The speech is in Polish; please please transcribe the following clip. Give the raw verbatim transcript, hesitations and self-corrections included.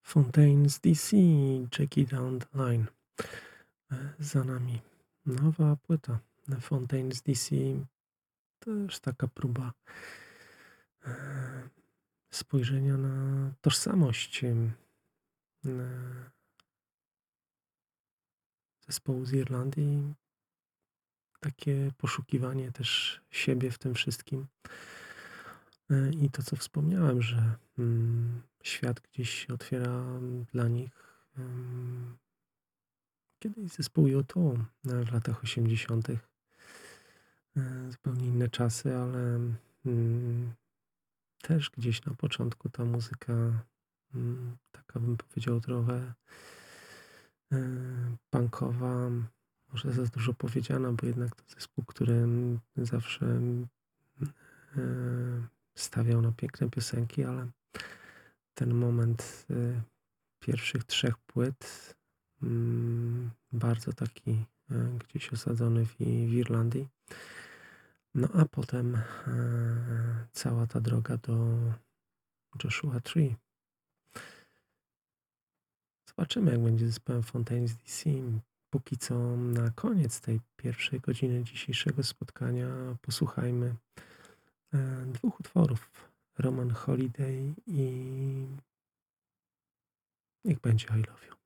Fontaines D C, Jackie Down the Line. E, za nami nowa płyta Fontaines D C. Też taka próba e, spojrzenia na tożsamość em, e, zespołu z Irlandii. Takie poszukiwanie też siebie w tym wszystkim. E, I to, co wspomniałem, że mm, świat gdzieś się otwiera dla nich. em, Kiedyś zespół U dwa e, w latach osiemdziesiątych. E, Zupełnie inne czasy, ale mm, też gdzieś na początku ta muzyka, mm, taka bym powiedział trochę e, punkowa, może za dużo powiedziana, bo jednak to zespół, który mm, zawsze mm, e, stawiał na piękne piosenki, ale ten moment e, pierwszych trzech płyt, mm, bardzo taki e, gdzieś osadzony w, w Irlandii. No a potem e, cała ta droga do Joshua Tree. Zobaczymy, jak będzie z zespołem Fontaines D C. Póki co na koniec tej pierwszej godziny dzisiejszego spotkania posłuchajmy e, dwóch utworów. Roman Holiday i niech będzie I Love You.